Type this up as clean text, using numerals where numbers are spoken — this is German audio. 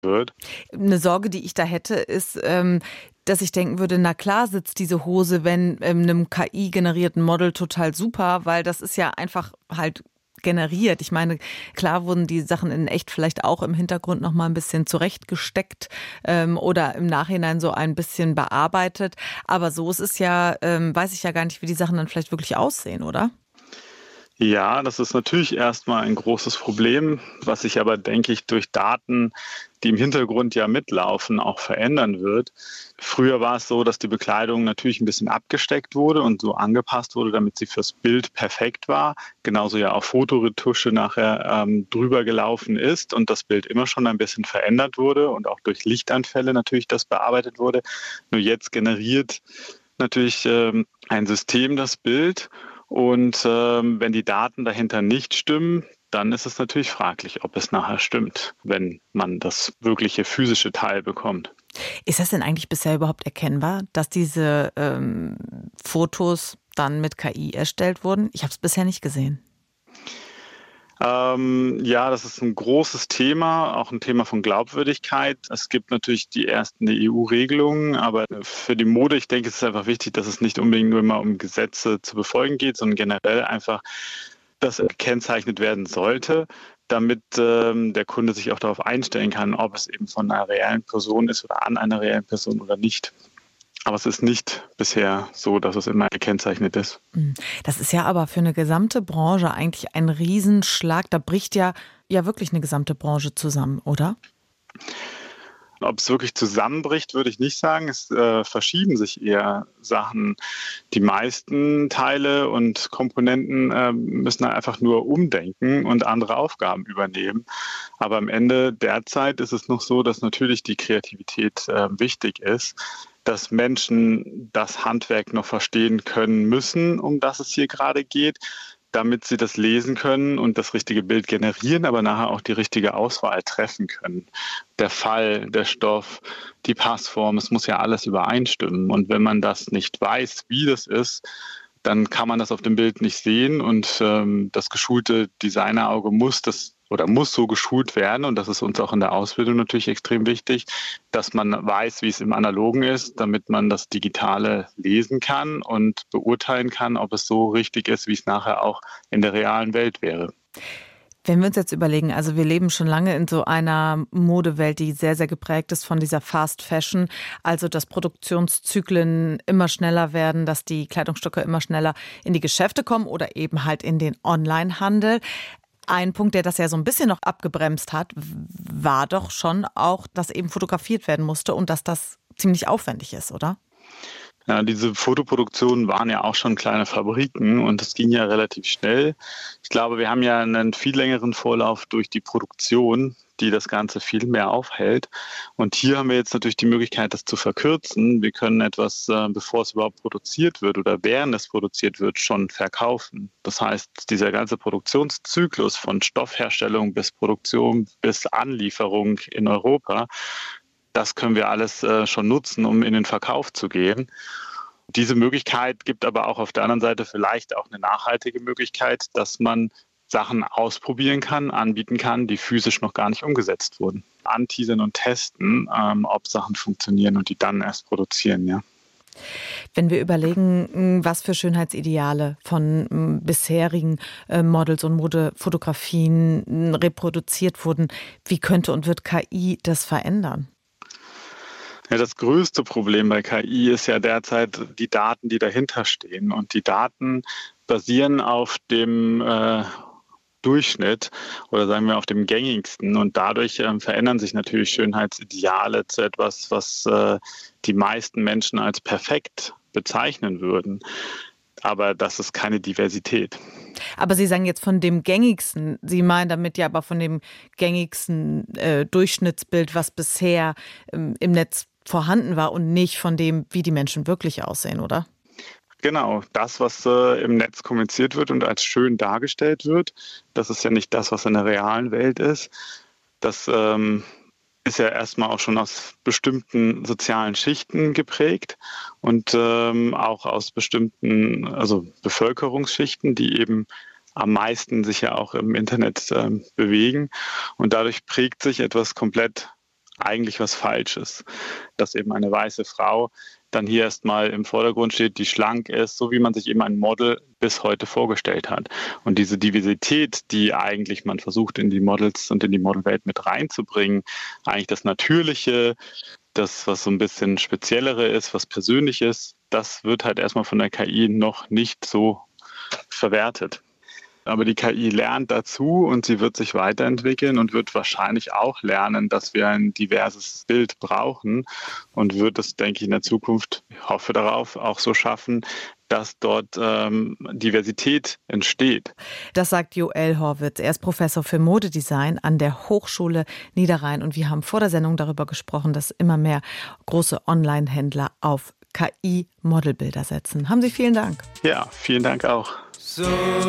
wird. Eine Sorge, die ich da hätte, ist, dass ich denken würde, na klar sitzt diese Hose, wenn einem KI-generierten Model total super, weil das ist ja einfach halt generiert. Ich meine, klar wurden die Sachen in echt vielleicht auch im Hintergrund noch mal ein bisschen zurechtgesteckt oder im Nachhinein so ein bisschen bearbeitet. Aber so ist es ja, weiß ich ja gar nicht, wie die Sachen dann vielleicht wirklich aussehen, oder? Ja, das ist natürlich erstmal ein großes Problem, was sich aber, denke ich, durch Daten, die im Hintergrund ja mitlaufen, auch verändern wird. Früher war es so, dass die Bekleidung natürlich ein bisschen abgesteckt wurde und so angepasst wurde, damit sie fürs Bild perfekt war. Genauso ja auch Fotoretusche nachher drüber gelaufen ist und das Bild immer schon ein bisschen verändert wurde und auch durch Lichtanfälle natürlich das bearbeitet wurde. Nur jetzt generiert natürlich ein System das Bild. Und wenn die Daten dahinter nicht stimmen, dann ist es natürlich fraglich, ob es nachher stimmt, wenn man das wirkliche physische Teil bekommt. Ist das denn eigentlich bisher überhaupt erkennbar, dass diese Fotos dann mit KI erstellt wurden? Ich habe es bisher nicht gesehen. Ja, das ist ein großes Thema, auch ein Thema von Glaubwürdigkeit. Es gibt natürlich die ersten EU-Regelungen, aber für die Mode, ich denke, es ist einfach wichtig, dass es nicht unbedingt nur immer um Gesetze zu befolgen geht, sondern generell einfach, dass gekennzeichnet werden sollte, damit der Kunde sich auch darauf einstellen kann, ob es eben von einer reellen Person ist oder an einer reellen Person oder nicht. Aber es ist nicht bisher so, dass es immer gekennzeichnet ist. Das ist ja aber für eine gesamte Branche eigentlich ein Riesenschlag. Da bricht ja wirklich eine gesamte Branche zusammen, oder? Ob es wirklich zusammenbricht, würde ich nicht sagen. Es verschieben sich eher Sachen. Die meisten Teile und Komponenten müssen einfach nur umdenken und andere Aufgaben übernehmen. Aber am Ende derzeit ist es noch so, dass natürlich die Kreativität wichtig ist, dass Menschen das Handwerk noch verstehen können müssen, um das es hier gerade geht, damit sie das lesen können und das richtige Bild generieren, aber nachher auch die richtige Auswahl treffen können. Der Fall, der Stoff, die Passform, es muss ja alles übereinstimmen. Und wenn man das nicht weiß, wie das ist, dann kann man das auf dem Bild nicht sehen und das geschulte Designerauge muss so geschult werden und das ist uns auch in der Ausbildung natürlich extrem wichtig, dass man weiß, wie es im Analogen ist, damit man das Digitale lesen kann und beurteilen kann, ob es so richtig ist, wie es nachher auch in der realen Welt wäre. Wenn wir uns jetzt überlegen, also wir leben schon lange in so einer Modewelt, die sehr, sehr geprägt ist von dieser Fast Fashion, also dass Produktionszyklen immer schneller werden, dass die Kleidungsstücke immer schneller in die Geschäfte kommen oder eben halt in den Onlinehandel. Ein Punkt, der das ja so ein bisschen noch abgebremst hat, war doch schon auch, dass eben fotografiert werden musste und dass das ziemlich aufwendig ist, oder? Ja, diese Fotoproduktionen waren ja auch schon kleine Fabriken und das ging ja relativ schnell. Ich glaube, wir haben ja einen viel längeren Vorlauf durch die Produktion, die das Ganze viel mehr aufhält. Und hier haben wir jetzt natürlich die Möglichkeit, das zu verkürzen. Wir können etwas, bevor es überhaupt produziert wird oder während es produziert wird, schon verkaufen. Das heißt, dieser ganze Produktionszyklus von Stoffherstellung bis Produktion bis Anlieferung in Europa, das können wir alles schon nutzen, um in den Verkauf zu gehen. Diese Möglichkeit gibt aber auch auf der anderen Seite vielleicht auch eine nachhaltige Möglichkeit, dass man Sachen ausprobieren kann, anbieten kann, die physisch noch gar nicht umgesetzt wurden. Anteasern und testen, ob Sachen funktionieren und die dann erst produzieren, ja. Wenn wir überlegen, was für Schönheitsideale von bisherigen Models und Modefotografien reproduziert wurden, wie könnte und wird KI das verändern? Ja, das größte Problem bei KI ist ja derzeit die Daten, die dahinter stehen. Und die Daten basieren auf dem Durchschnitt oder sagen wir auf dem gängigsten. Und dadurch verändern sich natürlich Schönheitsideale zu etwas, was die meisten Menschen als perfekt bezeichnen würden. Aber das ist keine Diversität. Aber Sie sagen jetzt von dem gängigsten, Sie meinen damit ja aber von dem gängigsten Durchschnittsbild, was bisher im Netz vorhanden war und nicht von dem, wie die Menschen wirklich aussehen, oder? Genau, das, was im Netz kommuniziert wird und als schön dargestellt wird, das ist ja nicht das, was in der realen Welt ist. Das ist ja erstmal auch schon aus bestimmten sozialen Schichten geprägt und auch aus bestimmten, also Bevölkerungsschichten, die eben am meisten sich ja auch im Internet bewegen. Und dadurch prägt sich etwas komplett eigentlich was Falsches. Dass eben eine weiße Frau dann hier erstmal im Vordergrund steht, die schlank ist, so wie man sich eben ein Model bis heute vorgestellt hat. Und diese Diversität, die eigentlich man versucht in die Models und in die Modelwelt mit reinzubringen, eigentlich das Natürliche, das, was so ein bisschen Speziellere ist, was Persönliches, das wird halt erstmal von der KI noch nicht so verwertet. Aber die KI lernt dazu und sie wird sich weiterentwickeln und wird wahrscheinlich auch lernen, dass wir ein diverses Bild brauchen und wird es, denke ich, in der Zukunft, ich hoffe darauf, auch so schaffen, dass dort Diversität entsteht. Das sagt Joel Horwitz. Er ist Professor für Modedesign an der Hochschule Niederrhein. Und wir haben vor der Sendung darüber gesprochen, dass immer mehr große Online-Händler auf KI-Modelbilder setzen. Haben Sie vielen Dank. Ja, vielen Dank auch. So